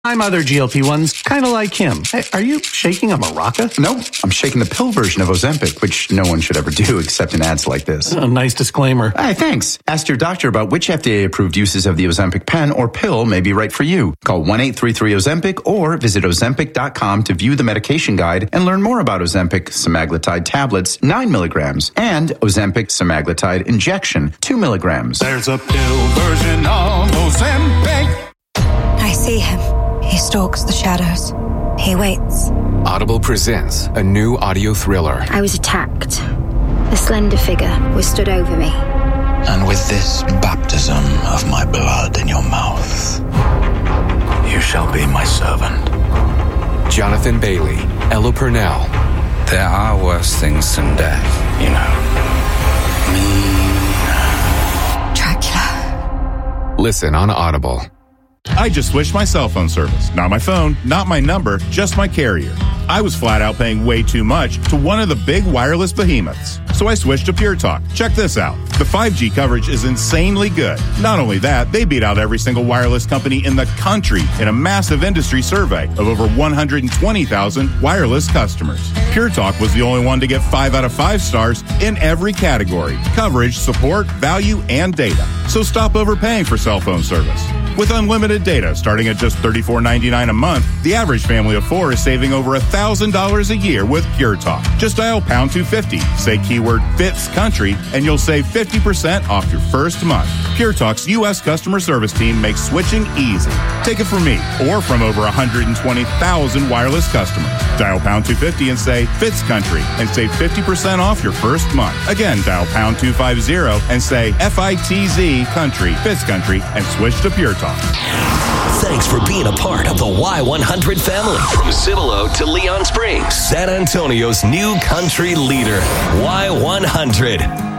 I'm other GLP-1s, kind of like him. Hey, are you shaking a maraca? No, I'm shaking the pill version of Ozempic, which no one should ever do except in ads like this. A nice disclaimer. Hey, thanks. Ask your doctor about which FDA-approved uses of the Ozempic pen or pill may be right for you. Call 1-833-OZEMPIC or visit Ozempic.com to view the medication guide and learn more about Ozempic semaglutide tablets, 9 milligrams, and Ozempic semaglutide injection, 2 milligrams. There's a pill version of Ozempic. I see him. He stalks the shadows. He waits. Audible presents a new audio thriller. I was attacked. A slender figure was stood over me. And with this baptism of my blood in your mouth, you shall be my servant. Jonathan Bailey, Ella Purnell. There are worse things than death, you know. Dracula. Listen on Audible. I just switched my cell phone service. Not my phone, not my number, just my carrier. I was flat out paying way too much to one of the big wireless behemoths. So I switched to Pure Talk. Check this out. The 5G coverage is insanely good. Not only that, they beat out every single wireless company in the country in a massive industry survey of over 120,000 wireless customers. Pure Talk was the only one to get 5 out of 5 stars in every category: coverage, support, value, and data. So stop overpaying for cell phone service. With unlimited data starting at just $34.99 a month, the average family of 4 is saving over $1,000 a year with Pure Talk. Just dial pound 250, say keyword FITS country, and you'll save 50% off your first month. Pure Talk's U.S. customer service team makes switching easy. Take it from me or from over 120,000 wireless customers. Dial pound 250 and say FITS country and save 50% off your first month. Again, dial pound 250 and say FITZ country, FITS country, and switch to Pure Talk. Thanks for being a part of the Y100 family. From Cibolo to Leon Springs, San Antonio's new country leader, Y100.